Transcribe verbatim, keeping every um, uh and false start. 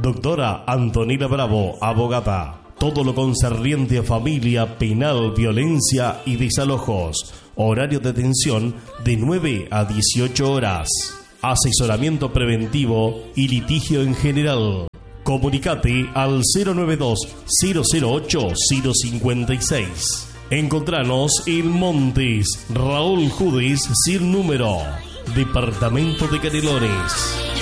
Doctora Antonella Bravo, abogada. Todo lo concerniente a familia, penal, violencia y desalojos. Horario de atención de nueve a dieciocho horas. Asesoramiento preventivo y litigio en general. Comunicate al cero nueve dos, cero cero ocho, cero cinco seis. Encontranos en Montes, Raúl Judes, sin número. Departamento de Canelones.